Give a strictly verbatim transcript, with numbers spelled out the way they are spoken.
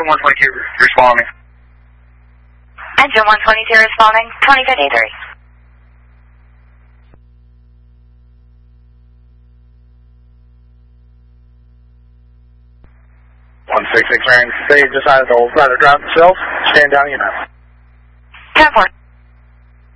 Engine one twenty-two responding. Engine one twenty-two responding, twenty fifty-three. one six six nine, they decided to let her drive themselves. Stand down, you know. ten four.